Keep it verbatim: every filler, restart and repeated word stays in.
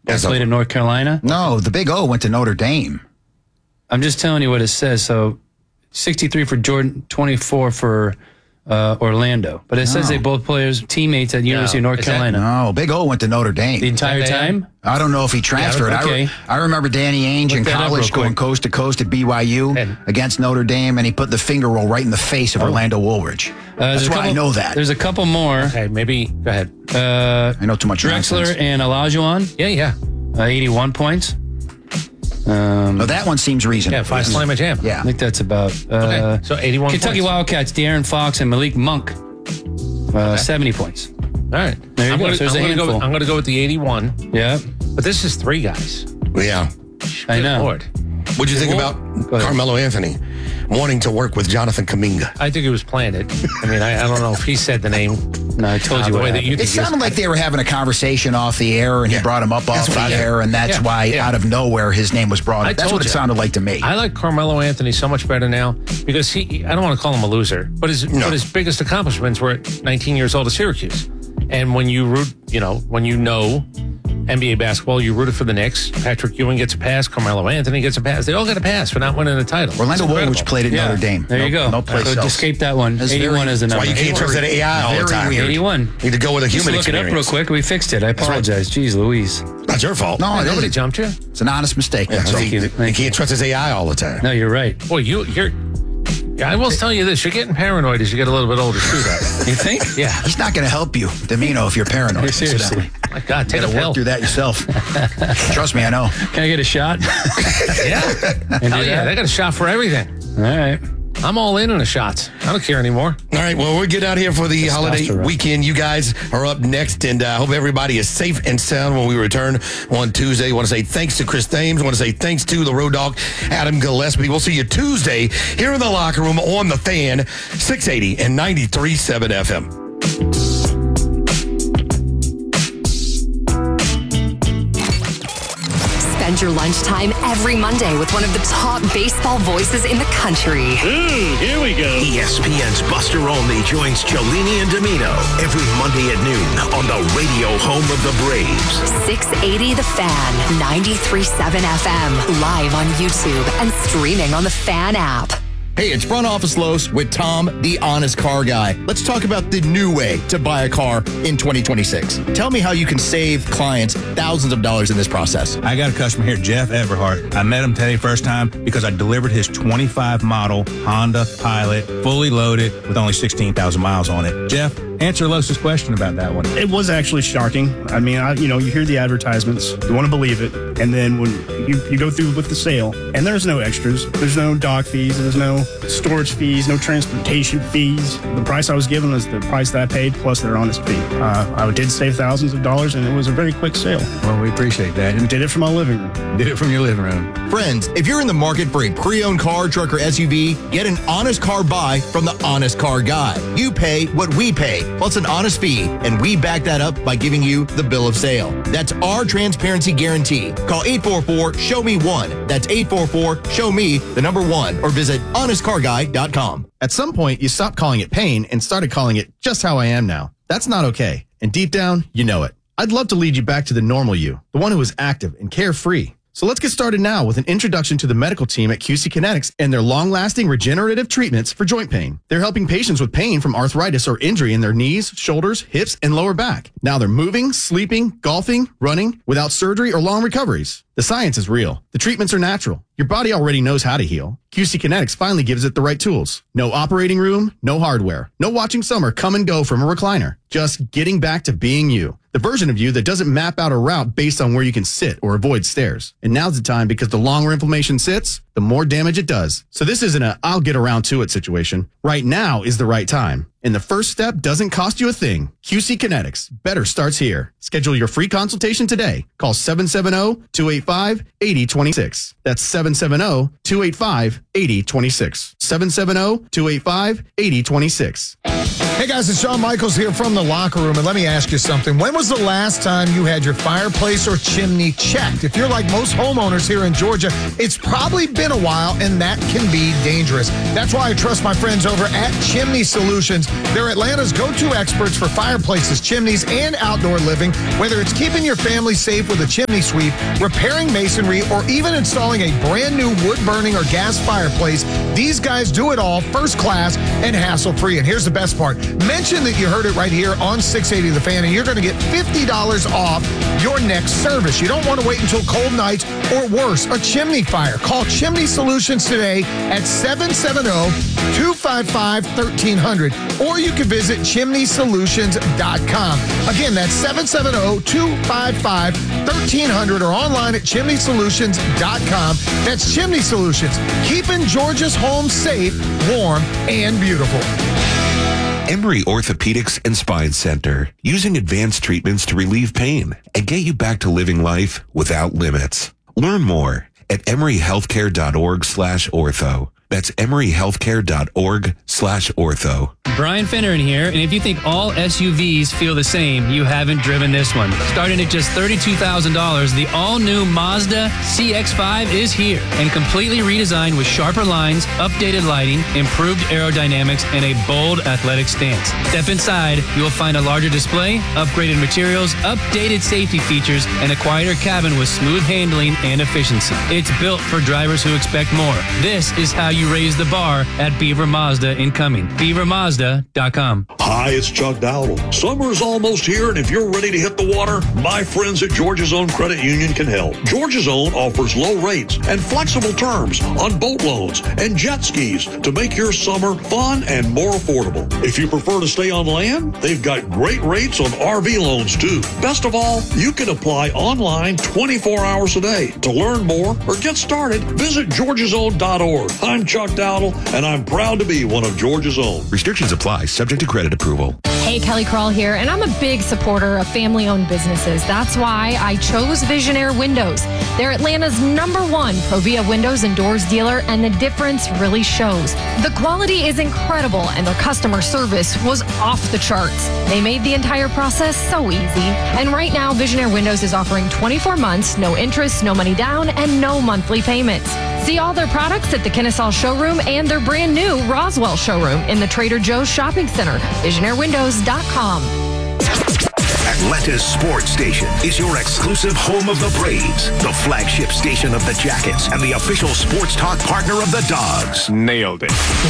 Yeah, so, played in North Carolina. No, the Big O went to Notre Dame. I'm just telling you what it says. So, sixty-three for Jordan, twenty-four for uh, Orlando. But it no. says they both players, teammates at the no. University of North Is Carolina. That, no, Big O went to Notre Dame. The entire time? I don't know if he transferred. Yeah, okay. I, re- I remember Danny Ainge Look in college going coast to coast at B Y U and, against Notre Dame, and he put the finger roll right in the face of oh. Orlando Woolridge. Uh, That's why couple, I know that. There's a couple more. Okay, maybe. Go ahead. Uh, I know too much Drexler nonsense. and Olajuwon. Yeah, yeah. Uh, eighty-one points. Um, oh, that one seems reasonable. Yeah, five slam a jam. Yeah. I think that's about. Uh, okay, so eighty-one Kentucky points. Wildcats, De'Aaron Fox and Malik Monk. Uh, okay. seventy points. All right. There you I'm go. Gonna, so there's I'm a gonna handful. Go with, I'm going to go with the eighty-one. Yeah. But this is three guys. Yeah. I know. Lord. What'd you think about Carmelo Anthony wanting to work with Jonathan Kuminga? I think it was planted. I mean, I, I don't know if he said the name. No, I told uh, you the what way that you It sounded like they were having a conversation off the air, and yeah. he brought him up off the yeah. air, and that's yeah. why, yeah. out of nowhere, his name was brought up. I That's what you. it sounded like to me. I like Carmelo Anthony so much better now because he, I don't want to call him a loser, but his, no. but his biggest accomplishments were at nineteen years old at Syracuse. And when you root, you know, when you know N B A basketball, you rooted for the Knicks. Patrick Ewing gets a pass. Carmelo Anthony gets a pass. They all get a pass for not winning a title. Orlando Woolridge played at yeah. Notre Dame. There no, you go. No place so else. escape that one. That's eighty-one very, is the number. That's why you can't trust that A I all the very time. Weird. eighty-one. You need to go with a human Just look experience. it up real quick. We fixed it. I apologize. Jeez Louise. Not your fault. No, Hey, nobody isn't. jumped you. It's an honest mistake. Yeah, So you, you. you Thank can't you. trust his A I all the time. No, you're right. Boy, you, you're. Yeah, I will tell you this: you're getting paranoid as you get a little bit older. Too, that. You think? Yeah. he's not going to help you, Domino, if you're paranoid. Seriously. My God, take You a got to pill. work through that yourself. Trust me, I know. Can I get a shot? Yeah. And Hell do yeah, that? they got a shot for everything. All right. I'm all in on the shots. I don't care anymore. All right, well, we'll get out here for the holiday weekend. You guys are up next, and I uh, hope everybody is safe and sound when we return on Tuesday. I want to say thanks to Chris Thames. I want to say thanks to the Road Dog, Adam Gillespie. We'll see you Tuesday here in the locker room on The Fan, six eighty and ninety-three point seven F M. Spend your lunchtime every Monday with one of the top baseball voices in the country. Ooh, here we go. E S P N's Buster Olney joins Cellini and Domino every Monday at noon on the radio home of the Braves. six eighty The Fan, ninety-three point seven F M, live on YouTube and streaming on the Fan app. Hey, it's Front Office Los with Tom, the honest car guy. Let's talk about the new way to buy a car in twenty twenty-six. Tell me how you can save clients thousands of dollars in this process. I got a customer here, Jeff Everhart. I met him today first time because I delivered his twenty-five model Honda Pilot, fully loaded with only sixteen thousand miles on it. Jeff, answer Los's question about that one. It was actually shocking. I mean, I, you know, you hear the advertisements, you want to believe it, and then when you, you go through with the sale, and there's no extras, there's no dock fees, there's no storage fees, no transportation fees. The price I was given was the price that I paid plus their honest fee. Uh, I did save thousands of dollars, and it was a very quick sale. Well, we appreciate that. And did it from my living room. Did it from your living room. Friends, if you're in the market for a pre-owned car, truck, or S U V, get an honest car buy from the Honest Car Guy. You pay what we pay, plus an honest fee, and we back that up by giving you the bill of sale. That's our transparency guarantee. Call eight four four, show me one. That's eight four four, show me the number one, or visit honest car guy dot com. At some point, you stopped calling it pain and started calling it just how I am now. That's not okay. And deep down, you know it. I'd love to lead you back to the normal you, the one who is active and carefree. So let's get started now with an introduction to the medical team at Q C Kinetics and their long-lasting regenerative treatments for joint pain. They're helping patients with pain from arthritis or injury in their knees, shoulders, hips, and lower back. Now they're moving, sleeping, golfing, running without surgery or long recoveries. The science is real. The treatments are natural. Your body already knows how to heal. Q C Kinetics finally gives it the right tools. No operating room, no hardware, no watching summer come and go from a recliner. Just getting back to being you. The version of you that doesn't map out a route based on where you can sit or avoid stairs. And now's the time because the longer inflammation sits, the more damage it does. So this isn't a I'll get around to it situation. Right now is the right time. And the first step doesn't cost you a thing. Q C Kinetics. Better starts here. Schedule your free consultation today. Call seven seven zero, two eight five, eight zero two six. That's seven seven zero, two eight five, eight zero two six. seven seven zero, two eight five, eight zero two six. Hey, Hey guys, it's Shawn Michaels here from the locker room, and let me ask you something. When was the last time you had your fireplace or chimney checked? If you're like most homeowners here in Georgia, it's probably been a while, and that can be dangerous. That's why I trust my friends over at Chimney Solutions. They're Atlanta's go-to experts for fireplaces, chimneys, and outdoor living. Whether it's keeping your family safe with a chimney sweep, repairing masonry, or even installing a brand new wood-burning or gas fireplace, these guys do it all first class and hassle-free. And here's the best part. Mention that you heard it right here on six eighty The Fan, and you're going to get fifty dollars off your next service. You don't want to wait until cold nights or worse, a chimney fire. Call Chimney Solutions today at seven seven zero, two five five, one three zero zero, or you can visit chimney solutions dot com. Again, that's seven seven zero, two five five, one three zero zero or online at chimney solutions dot com. That's Chimney Solutions, keeping Georgia's homes safe, warm, and beautiful. Emory Orthopedics and Spine Center, using advanced treatments to relieve pain and get you back to living life without limits. Learn more at emory healthcare dot org slash ortho. That's emory healthcare dot org slash ortho. Brian Finneran here, and if you think all S U Vs feel the same, you haven't driven this one. Starting at just thirty-two thousand dollars, the all-new Mazda C X five is here and completely redesigned with sharper lines, updated lighting, improved aerodynamics, and a bold athletic stance. Step inside, you will find a larger display, upgraded materials, updated safety features, and a quieter cabin with smooth handling and efficiency. It's built for drivers who expect more. This is how you raise the bar at Beaver Mazda in Cumming. beaver mazda dot com. Hi, it's Chuck Dowdle. Summer's almost here, and if you're ready to hit the water, my friends at Georgia's Own Credit Union can help. Georgia's Own offers low rates and flexible terms on boat loans and jet skis to make your summer fun and more affordable. If you prefer to stay on land, they've got great rates on R V loans too. Best of all, you can apply online twenty-four hours a day. To learn more or get started, visit georgias own dot org. I'm Chuck Dowdle, and I'm proud to be one of Georgia's Own. Restrictions apply, subject to credit approval. Hey, Kelly Crawl here, and I'm a big supporter of family-owned businesses. That's why I chose Visionaire Windows. They're Atlanta's number one Provia windows and doors dealer, and the difference really shows. The quality is incredible, and their customer service was off the charts. They made the entire process so easy. And right now, Visionaire Windows is offering twenty-four months, no interest, no money down, and no monthly payments. See all their products at the Kennesaw Showroom and their brand new Roswell Showroom in the Trader Joe's Shopping Center. visionaire windows dot com. Atlanta's sports station is your exclusive home of the Braves, the flagship station of the Jackets, and the official sports talk partner of the Dogs. Nailed it.